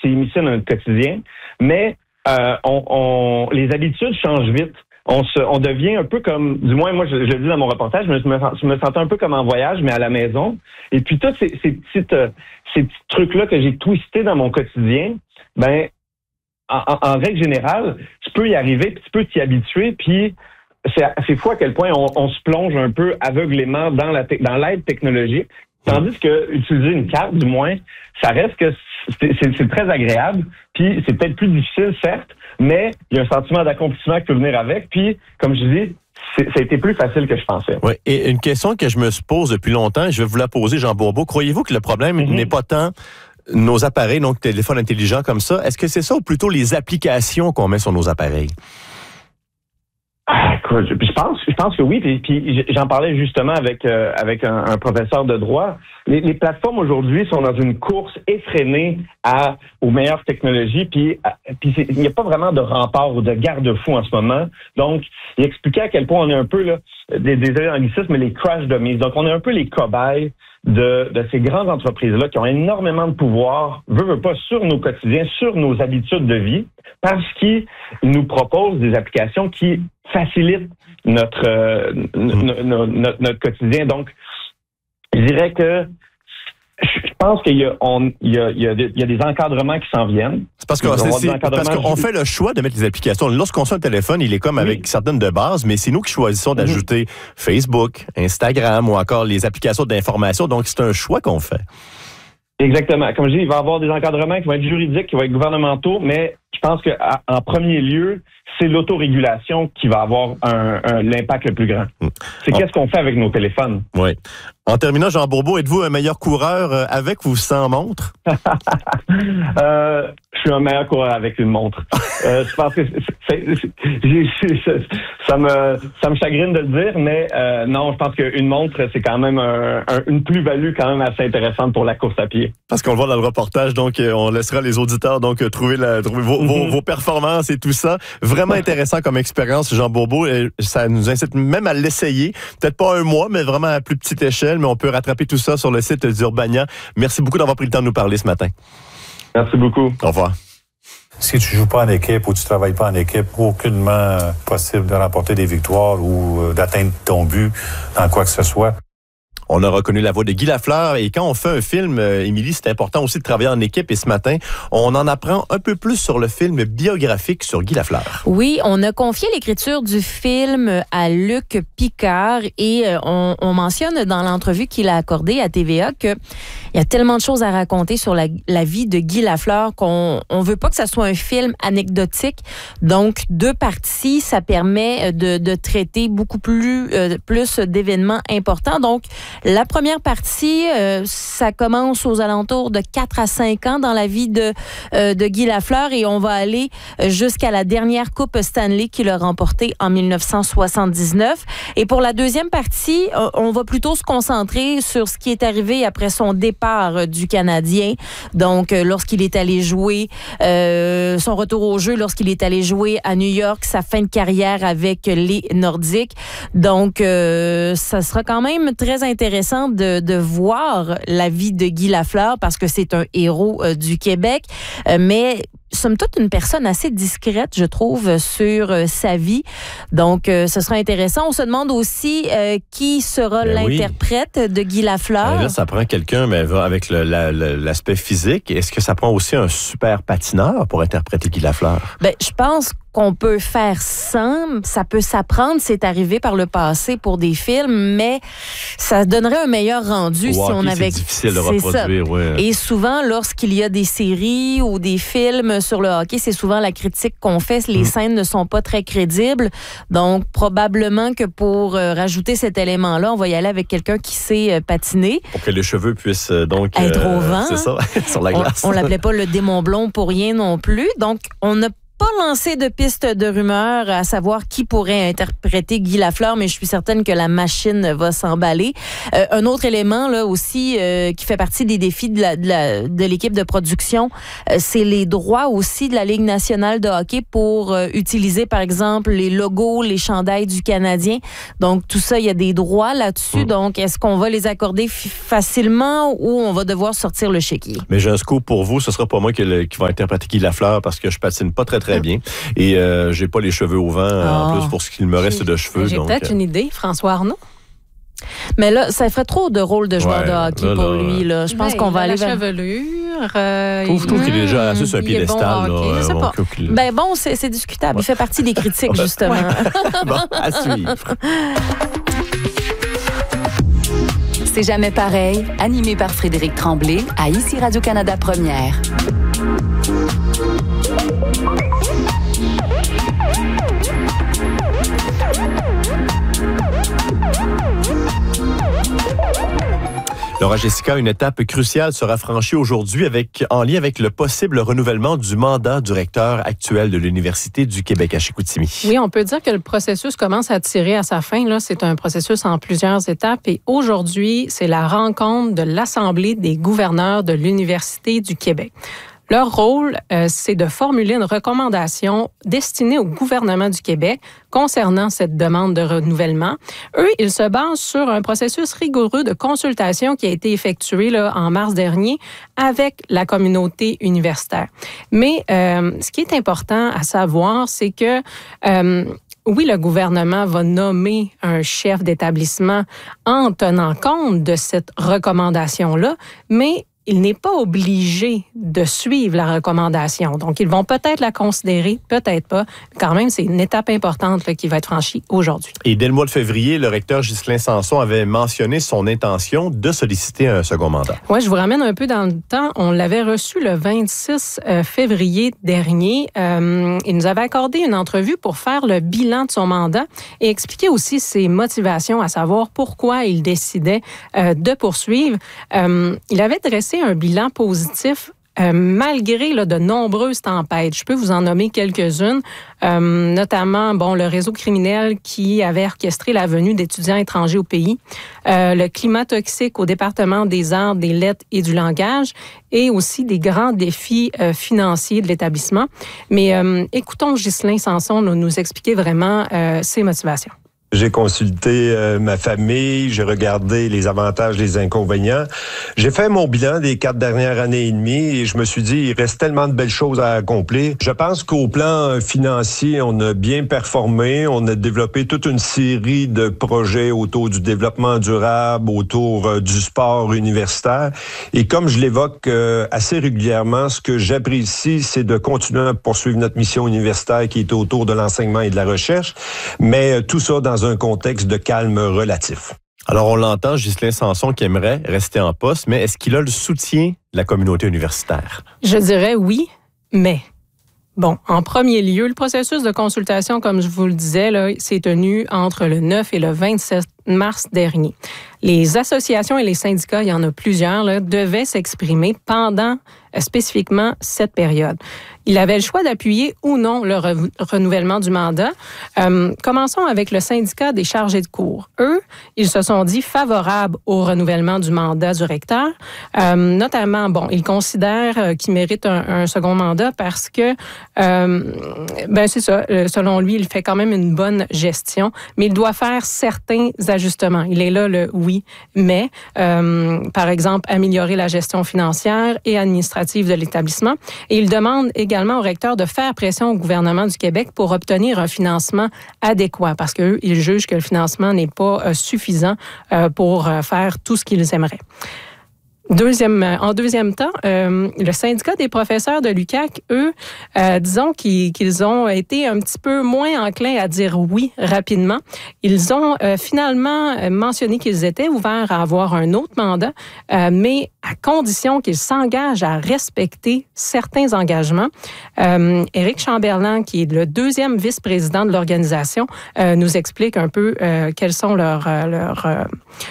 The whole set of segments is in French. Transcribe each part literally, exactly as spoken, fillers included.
c'est émissé dans notre quotidien, mais euh, on, on, les habitudes changent vite. On se, on devient un peu comme, du moins moi je, je le dis dans mon reportage, je me, je me sentais un peu comme en voyage, mais à la maison. Et puis tous ces, ces petites, euh, ces petits trucs-là que j'ai twistés dans mon quotidien, ben en, en, en règle générale, tu peux y arriver, puis tu peux t'y habituer, puis c'est, c'est fou à quel point on, on se plonge un peu aveuglément dans la te, dans l'aide technologique. Tandis que utiliser une carte, du moins, ça reste que c'est, c'est, c'est très agréable, puis c'est peut-être plus difficile, certes, mais il y a un sentiment d'accomplissement qui peut venir avec, puis, comme je dis, c'est, ça a été plus facile que je pensais. Oui, et une question que je me pose depuis longtemps, je vais vous la poser, Jean Bourbeau. Croyez-vous que le problème mm-hmm. n'est pas tant nos appareils, donc téléphones intelligents comme ça? Est-ce que c'est ça ou plutôt les applications qu'on met sur nos appareils? Ah, écoute, je, je pense, je pense que oui. Puis, puis j'en parlais justement avec euh, avec un, un professeur de droit. Les, les plateformes aujourd'hui sont dans une course effrénée à aux meilleures technologies. Puis, à, puis il n'y a pas vraiment de rempart ou de garde-fou en ce moment. Donc, il expliquait à quel point on est un peu là, des désolé l'anglicisme, mais les crash dummies. Donc, on est un peu les cobayes de, de ces grandes entreprises-là qui ont énormément de pouvoir, veut, veut pas, sur nos quotidiens, sur nos habitudes de vie, parce qu'ils nous proposent des applications qui facilitent notre, euh, n- n- n- notre quotidien. Donc, je dirais que je pense qu'il y a, on, il y a, il y a, des, il y a des encadrements qui s'en viennent. C'est parce, que c'est, c'est, parce qu'on fait le choix de mettre les applications. Lorsqu'on soit un téléphone, il est comme avec oui. certaines de base, mais c'est nous qui choisissons d'ajouter mm-hmm. Facebook, Instagram ou encore les applications d'information. Donc, c'est un choix qu'on fait. Exactement. Comme je dis, il va y avoir des encadrements qui vont être juridiques, qui vont être gouvernementaux, mais je pense qu'en premier lieu, c'est l'autorégulation qui va avoir un, un, l'impact le plus grand. C'est oh. qu'est-ce qu'on fait avec nos téléphones. Oui. En terminant, Jean Bourbeau, êtes-vous un meilleur coureur avec ou sans montre? euh, je suis un meilleur coureur avec une montre. euh, je pense que c'est, c'est, c'est, ça me ça me chagrine de le dire, mais euh, non, je pense qu'une montre, c'est quand même un, un, une plus-value quand même assez intéressante pour la course à pied. Parce qu'on le voit dans le reportage, donc on laissera les auditeurs donc trouver, la, trouver vos, mm-hmm. vos, vos performances et tout ça. Vraiment intéressant comme expérience, Jean Bourbeau. Et ça nous incite même à l'essayer. Peut-être pas un mois, mais vraiment à plus petite échelle. Mais on peut rattraper tout ça sur le site d'Urbania. Merci beaucoup d'avoir pris le temps de nous parler ce matin. Merci beaucoup. Au revoir. Si tu joues pas en équipe ou tu travailles pas en équipe, aucunement possible de remporter des victoires ou d'atteindre ton but dans quoi que ce soit. On a reconnu la voix de Guy Lafleur et quand on fait un film, euh, Émilie, c'est important aussi de travailler en équipe et ce matin, on en apprend un peu plus sur le film biographique sur Guy Lafleur. Oui, on a confié l'écriture du film à Luc Picard et euh, on, on mentionne dans l'entrevue qu'il a accordée à T V A qu'il y a tellement de choses à raconter sur la, la vie de Guy Lafleur qu'on on veut pas que ça soit un film anecdotique. Donc, deux parties, ça permet de, de traiter beaucoup plus, euh, plus d'événements importants. Donc, la première partie, euh, ça commence aux alentours de quatre à cinq ans dans la vie de, euh, de Guy Lafleur et on va aller jusqu'à la dernière Coupe Stanley qu'il a remportée en dix-neuf cent soixante-dix-neuf. Et pour la deuxième partie, on va plutôt se concentrer sur ce qui est arrivé après son départ du Canadien. Donc, lorsqu'il est allé jouer, euh, son retour au jeu, lorsqu'il est allé jouer à New York, sa fin de carrière avec les Nordiques. Donc, euh, ça sera quand même très intéressant intéressant de, de voir la vie de Guy Lafleur parce que c'est un héros euh, du Québec, euh, mais somme toute une personne assez discrète, je trouve, sur euh, sa vie. Donc, euh, ce sera intéressant. On se demande aussi euh, qui sera ben l'interprète oui. de Guy Lafleur. Ben là, ça prend quelqu'un mais avec le, la, le, l'aspect physique. Est-ce que ça prend aussi un super patineur pour interpréter Guy Lafleur? Ben, je pense qu'on peut faire sans, ça peut s'apprendre, c'est arrivé par le passé pour des films, mais ça donnerait un meilleur rendu wow, si on avait... C'est difficile de c'est reproduire, oui. Et souvent, lorsqu'il y a des séries ou des films sur le hockey, c'est souvent la critique qu'on fait, les mmh. scènes ne sont pas très crédibles, donc probablement que pour euh, rajouter cet élément-là, on va y aller avec quelqu'un qui sait euh, patiner. Pour que les cheveux puissent euh, donc... Être euh, au vent. C'est ça, sur la glace. On, on l'appelait pas le démon blond pour rien non plus, donc on a pas lancé de piste de rumeur à savoir qui pourrait interpréter Guy Lafleur, mais je suis certaine que la machine va s'emballer. Euh, un autre élément là aussi euh, qui fait partie des défis de, la, de, la, de l'équipe de production, euh, c'est les droits aussi de la Ligue nationale de hockey pour euh, utiliser, par exemple, les logos, les chandails du Canadien. Donc, tout ça, il y a des droits là-dessus. Mmh. Donc, est-ce qu'on va les accorder f- facilement ou on va devoir sortir le chéquier? Mais j'ai un scoop pour vous. Ce sera pas moi qui, le, qui va interpréter Guy Lafleur parce que je patine pas très, très bien. Et euh, j'ai pas les cheveux au vent, oh. en plus, pour ce qu'il me reste j'ai, de cheveux. J'ai donc, peut-être euh... une idée, François Arnaud. Mais là, ça ferait trop de rôle de joueur ouais, de hockey là, pour là, lui. Là. Je pense ben, qu'on va aller la vers... chevelure. Euh, je trouve qu'il est déjà assez sur un piédestal. Bon là, je sais pas. Ben bon, c'est, c'est discutable. Ouais. Il fait partie des critiques, justement. Bon, à suivre. C'est jamais pareil, animé par Frédéric Tremblay à Ici Radio-Canada Première. Laura Jessica, une étape cruciale sera franchie aujourd'hui avec, en lien avec le possible renouvellement du mandat du recteur actuel de l'Université du Québec à Chicoutimi. Oui, on peut dire que le processus commence à tirer à sa fin. Là, c'est un processus en plusieurs étapes et aujourd'hui, c'est la rencontre de l'Assemblée des gouverneurs de l'Université du Québec. Leur rôle, euh, c'est de formuler une recommandation destinée au gouvernement du Québec concernant cette demande de renouvellement. Eux, ils se basent sur un processus rigoureux de consultation qui a été effectué là, en mars dernier avec la communauté universitaire. Mais euh, ce qui est important à savoir, c'est que euh, oui, le gouvernement va nommer un chef d'établissement en tenant compte de cette recommandation-là, mais il n'est pas obligé de suivre la recommandation. Donc, ils vont peut-être la considérer, peut-être pas. Quand même, c'est une étape importante là, qui va être franchie aujourd'hui. Et dès le mois de février, le recteur Ghislain Sanson avait mentionné son intention de solliciter un second mandat. Oui, je vous ramène un peu dans le temps. On l'avait reçu le vingt-six février dernier. Euh, il nous avait accordé une entrevue pour faire le bilan de son mandat et expliquer aussi ses motivations, à savoir pourquoi il décidait euh, de poursuivre. Euh, il avait dressé un bilan positif euh, malgré là, de nombreuses tempêtes. Je peux vous en nommer quelques-unes, euh, notamment bon, le réseau criminel qui avait orchestré la venue d'étudiants étrangers au pays, euh, le climat toxique au département des arts, des lettres et du langage, et aussi des grands défis euh, financiers de l'établissement. Mais euh, écoutons Ghislain Sanson nous, nous expliquer vraiment euh, ses motivations. J'ai consulté euh, ma famille, j'ai regardé les avantages, les inconvénients. J'ai fait mon bilan des quatre dernières années et demie et je me suis dit, il reste tellement de belles choses à accomplir. Je pense qu'au plan financier, on a bien performé. On a développé toute une série de projets autour du développement durable, autour euh, du sport universitaire. Et comme je l'évoque euh, assez régulièrement, ce que j'apprécie, c'est de continuer à poursuivre notre mission universitaire qui est autour de l'enseignement et de la recherche. Mais euh, tout ça dans un contexte de calme relatif. Alors, on l'entend, Ghislain Sanson qui aimerait rester en poste, mais est-ce qu'il a le soutien de la communauté universitaire? Je dirais oui, mais... Bon, en premier lieu, le processus de consultation, comme je vous le disais, là, s'est tenu entre le neuf et le vingt-sept mars dernier. Les associations et les syndicats, il y en a plusieurs, là, devaient s'exprimer pendant euh, spécifiquement cette période. Il avait le choix d'appuyer ou non le re- renouvellement du mandat. Euh, commençons avec le syndicat des chargés de cours. Eux, ils se sont dit favorables au renouvellement du mandat du recteur. Euh, notamment, bon, ils considèrent euh, qu'il mérite un, un second mandat parce que, euh, ben c'est ça, euh, selon lui, il fait quand même une bonne gestion, mais il doit faire certains ajustements. Il est là le oui, mais, euh, par exemple, améliorer la gestion financière et administrative de l'établissement. Et il demande également également au recteur de faire pression au gouvernement du Québec pour obtenir un financement adéquat parce qu'eux, ils jugent que le financement n'est pas euh, suffisant euh, pour euh, faire tout ce qu'ils aimeraient. Deuxième, en deuxième temps, euh, le syndicat des professeurs de l'U Q A C, eux, euh, disons qu'ils, qu'ils ont été un petit peu moins enclins à dire oui rapidement. Ils ont euh, finalement mentionné qu'ils étaient ouverts à avoir un autre mandat, euh, mais à condition qu'ils s'engagent à respecter certains engagements. Euh, Éric Chamberlain, qui est le deuxième vice-président de l'organisation, euh, nous explique un peu euh, quelles sont leurs, euh, leurs, euh,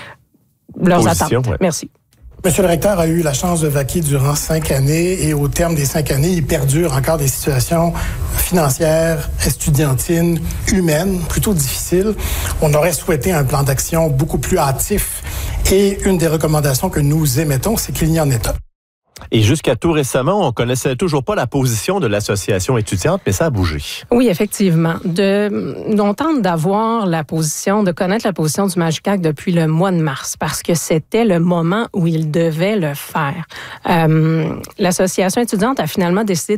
leurs attentes. Ouais. Merci. Monsieur le recteur a eu la chance de vaquer durant cinq années et au terme des cinq années, il perdure encore des situations financière, estudiantine, humaine, plutôt difficile. On aurait souhaité un plan d'action beaucoup plus hâtif. Et une des recommandations que nous émettons, c'est qu'il n'y en ait pas. Et jusqu'à tout récemment, on connaissait toujours pas la position de l'association étudiante, mais ça a bougé. Oui, effectivement. De, on tente d'avoir la position, de connaître la position du MAJUCAC depuis le mois de mars, parce que c'était le moment où il devait le faire. Euh, l'association étudiante a finalement décidé